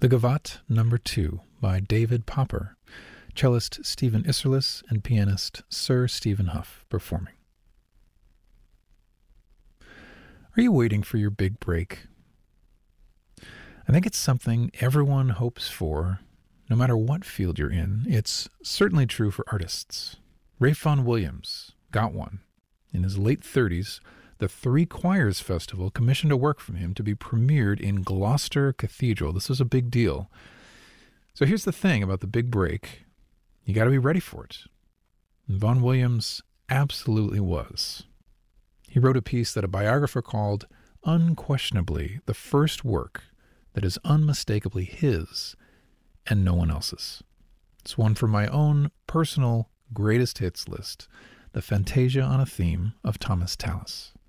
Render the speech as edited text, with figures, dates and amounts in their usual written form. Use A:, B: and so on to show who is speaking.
A: The Gavotte Number 2 by David Popper, cellist Stephen Isserlis and pianist Sir Stephen Huff performing. Are you waiting for your big break? I think it's something everyone hopes for, no matter what field you're in. It's certainly true for artists. Ralph Vaughan Williams got one. In his late 30s, the Three Choirs Festival commissioned a work from him to be premiered in Gloucester Cathedral. This was a big deal. So here's the thing about the big break. You got to be ready for it. And Vaughan Williams absolutely was. He wrote a piece that a biographer called unquestionably the first work that is unmistakably his and no one else's. It's one from my own personal greatest hits list, the Fantasia on a Theme of Thomas Tallis.